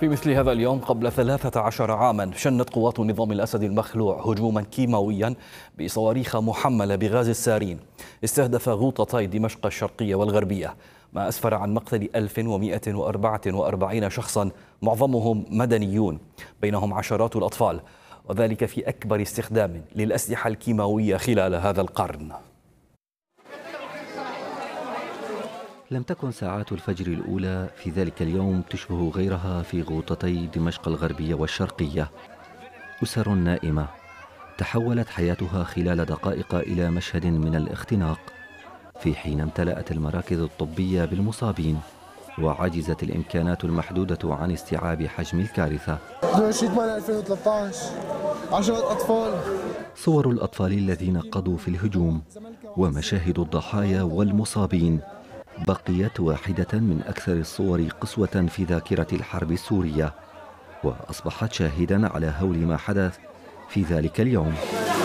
في مثل هذا اليوم قبل 13 عاما شنت قوات النظام الأسد المخلوع هجوما كيماويا بصواريخ محملة بغاز السارين استهدف غوطتي دمشق الشرقية والغربية، ما أسفر عن مقتل 1144 شخصا معظمهم مدنيون بينهم عشرات الأطفال، وذلك في أكبر استخدام للأسلحة الكيماوية خلال هذا القرن. لم تكن ساعات الفجر الأولى في ذلك اليوم تشبه غيرها في غوطتي دمشق الغربية والشرقية. أسر نائمة تحولت حياتها خلال دقائق إلى مشهد من الاختناق، في حين امتلأت المراكز الطبية بالمصابين وعجزت الإمكانات المحدودة عن استيعاب حجم الكارثة. 2013 10 أطفال. صور الأطفال الذين قضوا في الهجوم ومشاهد الضحايا والمصابين بقيت واحدة من أكثر الصور قسوة في ذاكرة الحرب السورية، وأصبحت شاهدا على هول ما حدث في ذلك اليوم.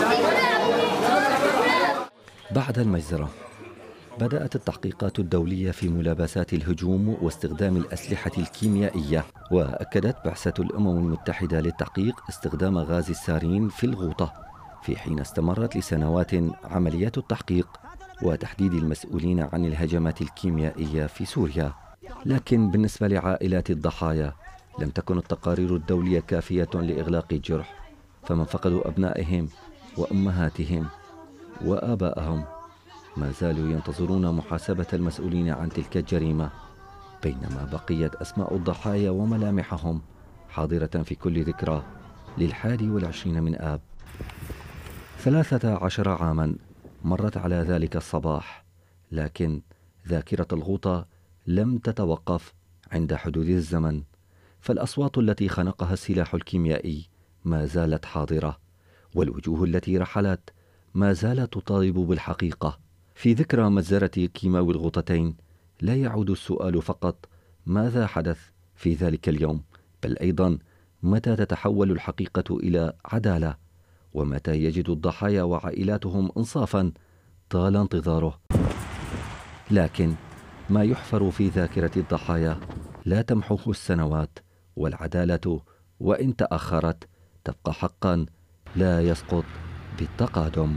بعد المجزرة بدأت التحقيقات الدولية في ملابسات الهجوم واستخدام الأسلحة الكيميائية، وأكدت بعثة الأمم المتحدة للتحقيق استخدام غاز السارين في الغوطة، في حين استمرت لسنوات عمليات التحقيق وتحديد المسؤولين عن الهجمات الكيميائية في سوريا. لكن بالنسبة لعائلات الضحايا لم تكن التقارير الدولية كافية لإغلاق الجرح، فمن فقدوا أبنائهم وأمهاتهم وآبائهم ما زالوا ينتظرون محاسبة المسؤولين عن تلك الجريمة، بينما بقيت أسماء الضحايا وملامحهم حاضرة في كل ذكرى لل21 من آب. 13 عاما مرت على ذلك الصباح، لكن ذاكرة الغوطة لم تتوقف عند حدود الزمن، فالأصوات التي خنقها السلاح الكيميائي ما زالت حاضرة، والوجوه التي رحلت ما زالت تطالب بالحقيقة. في ذكرى مجزرة كيماوي الغوطتين لا يعود السؤال فقط ماذا حدث في ذلك اليوم، بل أيضا متى تتحول الحقيقة إلى عدالة، ومتى يجد الضحايا وعائلاتهم إنصافا طال انتظاره. لكن ما يحفر في ذاكرة الضحايا لا تمحوه السنوات، والعدالة وإن تأخرت تبقى حقا لا يسقط بالتقادم.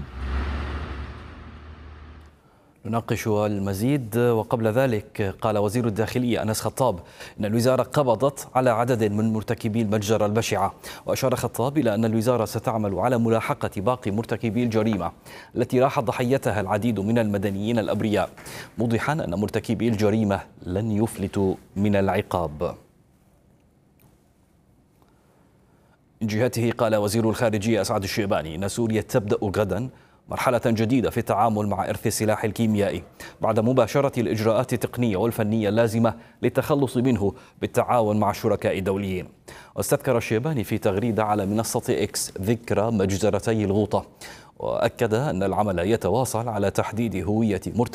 نناقش المزيد، وقبل ذلك قال وزير الداخلية أنس خطاب أن الوزارة قبضت على عدد من مرتكبي المتجرة البشعة، وأشار خطاب إلى أن الوزارة ستعمل على ملاحقة باقي مرتكبي الجريمة التي راح ضحيتها العديد من المدنيين الأبرياء، موضحا أن مرتكبي الجريمة لن يفلتوا من العقاب. من جهته قال وزير الخارجية أسعد الشيباني أن سوريا تبدأ غدا مرحلة جديدة في التعامل مع إرث السلاح الكيميائي بعد مباشرة الإجراءات التقنية والفنية اللازمة للتخلص منه بالتعاون مع الشركاء الدوليين. واستذكر الشيباني في تغريدة على منصة إكس ذكرى مجزرتي الغوطة، وأكد أن العمل يتواصل على تحديد هوية مرتكبي